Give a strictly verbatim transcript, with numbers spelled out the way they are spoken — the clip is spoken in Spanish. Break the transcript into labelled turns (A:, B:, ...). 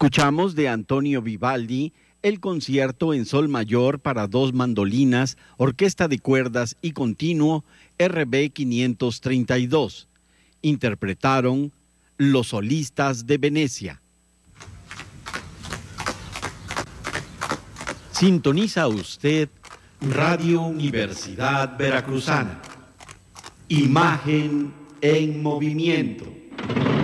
A: Escuchamos de Antonio Vivaldi el concierto en sol mayor para dos mandolinas, orquesta de cuerdas y continuo R B quinientos treinta y dos. Interpretaron Los Solistas de Venecia. Sintoniza usted Radio Universidad Veracruzana. Imagen en movimiento.